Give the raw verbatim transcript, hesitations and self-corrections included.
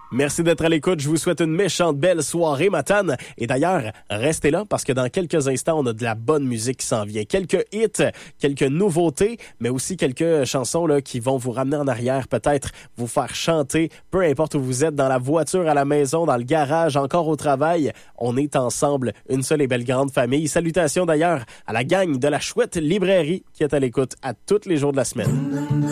Merci d'être à l'écoute. Je vous souhaite une méchante belle soirée, Matane. Et d'ailleurs, restez là parce que dans quelques instants, on a de la bonne musique qui s'en vient. Quelques hits, quelques nouveautés, mais aussi quelques chansons là, qui vont vous ramener en arrière, peut-être vous faire chanter, peu importe où vous êtes, dans la voiture, à la maison, dans le garage, encore au travail. On est ensemble, une seule et belle grande famille. Salutations d'ailleurs à la gang de la Chouette Librairie qui est à l'écoute à tous les jours de la semaine.